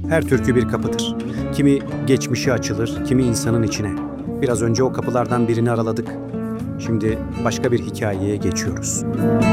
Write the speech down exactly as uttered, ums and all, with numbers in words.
Her türkü bir kapıdır. Kimi geçmişi açılır, kimi insanın içine. Biraz önce o kapılardan birini araladık. Şimdi başka bir hikayeye geçiyoruz.